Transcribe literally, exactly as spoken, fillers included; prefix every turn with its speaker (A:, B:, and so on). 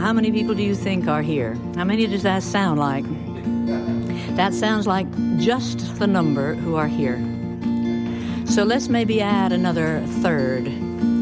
A: how many people do you think are here? How many does that sound like? That sounds like just the number who are here. So let's maybe add another third.